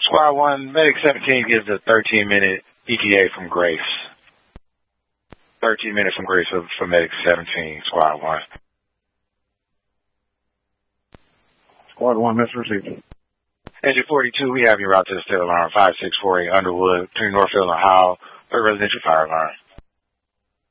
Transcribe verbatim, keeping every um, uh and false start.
Squad one, Medic seventeen gives a thirteen minute E T A from Grace. thirteen minutes from Grace for, for Medic seventeen, Squad one. Squad one, Mister Receiver. Engine forty-two, we have you route to the state alarm five six four eight Underwood between Northfield and Howell, third residential fire alarm.